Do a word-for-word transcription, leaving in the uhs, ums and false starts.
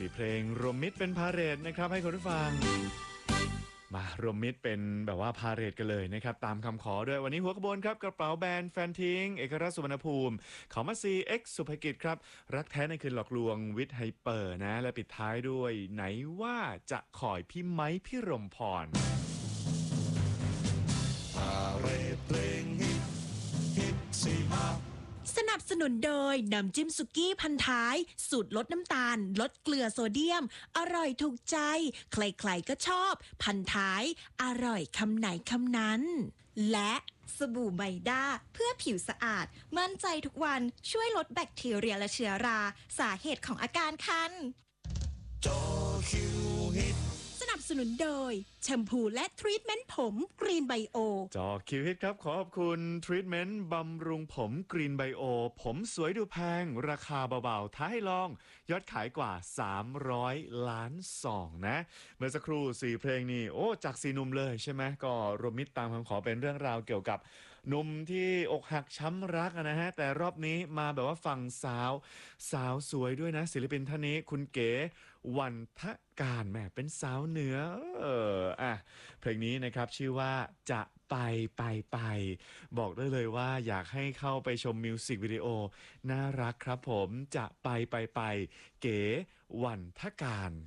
เพลงรวมมิตรเป็นพาเหรดนะครับให้คุณผู้ฟังมารวมมิตรเป็นแบบว่าพาเหรดกันเลยนะครับตามคำขอด้วยวันนี้หัวขบวนครับกระเป๋าแบรนด์แฟนทิ้งเอกราชสุวรรณภูมิเขามาซีเอ็กซ์สุภกิจครับรักแท้ในคืนหลอกลวงวิทย์ไฮเปอร์นะและปิดท้ายด้วยไหนว่าจะขอยพี่ไม้พี่รมพรพาเหรดเพลงฮิตฮิตสีมาสนับสนุนโดยน้ำจิ้มสุกี้พันท้ายสูตรลดน้ำตาลลดเกลือโซเดียมอร่อยถูกใจใครๆก็ชอบพันท้ายอร่อยคำไหนคำนั้นและสบู่ไมด้าเพื่อผิวสะอาดมั่นใจทุกวันช่วยลดแบคทีเรียและเชื้อราสาเหตุของอาการคันจอคิวฮิตสนับสนุนโดยแชมพูและทรีทเมนต์ผมกรีนไบโอจอคิวฮิตครับขอขอบคุณทรีทเมนต์บำรุงผมกรีนไบโอผมสวยดูแพงราคาเบาๆท้าให้ลองยอดขายกว่าสามร้อยล้านซองนะเมื่อสักครู่สี่เพลงนี่โอ้จากสี่หนุ่มเลยใช่ไหมก็รวมมิตรตามคำขอเป็นเรื่องราวเกี่ยวกับหนุ่มที่อกหักช้ำรักนะฮะแต่รอบนี้มาแบบว่าฝั่งสาวสาวสวยด้วยนะศิลปินท่านนี้คุณเก๋วันทการแหมเป็นสาวเหนือเอออ่ะเพลงนี้นะครับชื่อว่าจะไปไปไปบอกได้เลยว่าอยากให้เข้าไปชมมิวสิกวิดีโอน่ารักครับผมจะไปไปไปเก๋วันทการ